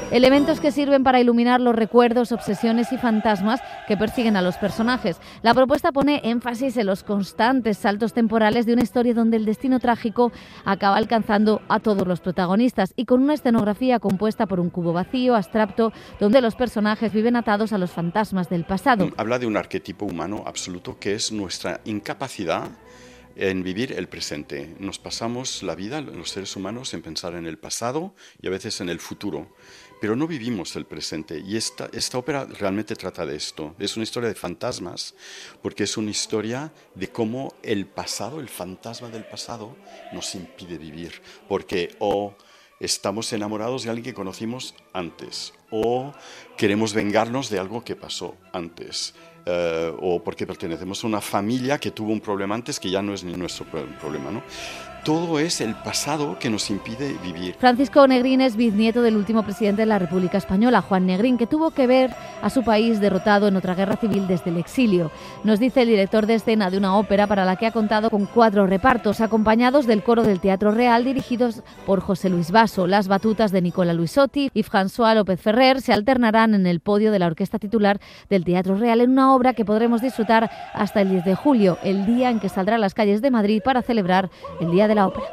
Elementos que sirven para iluminar los recuerdos, obsesiones y fantasmas que persiguen a los personajes. La propuesta pone énfasis en los constantes saltos temporales de una historia donde el destino trágico acaba alcanzando a todos los protagonistas y con una escenografía compuesta por un cubo vacío, abstracto, donde los personajes viven atados a los fantasmas del pasado. Habla de un arquetipo humano absoluto que es nuestra incapacidad en vivir el presente. Nos pasamos la vida, los seres humanos, en pensar en el pasado y a veces en el futuro, pero no vivimos el presente. Y esta ópera realmente trata de esto. Es una historia de fantasmas, porque es una historia de cómo el pasado, el fantasma del pasado, nos impide vivir. Porque estamos enamorados de alguien que conocimos antes, o queremos vengarnos de algo que pasó antes. O porque pertenecemos a una familia que tuvo un problema antes que ya no es ni nuestro problema, ¿no? Todo es el pasado que nos impide vivir. Francisco Negrín es bisnieto del último presidente de la República Española, Juan Negrín, que tuvo que ver a su país derrotado en otra guerra civil desde el exilio. Nos dice el director de escena de una ópera para la que ha contado con 4 repartos, acompañados del coro del Teatro Real, dirigidos por José Luis Basso. Las batutas de Nicola Luisotti y François López Ferrer se alternarán en el podio de la orquesta titular del Teatro Real en una obra que podremos disfrutar hasta el 10 de julio, el día en que saldrá a las calles de Madrid para celebrar el Día de la Ópera.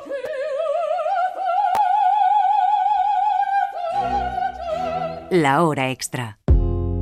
La hora extra.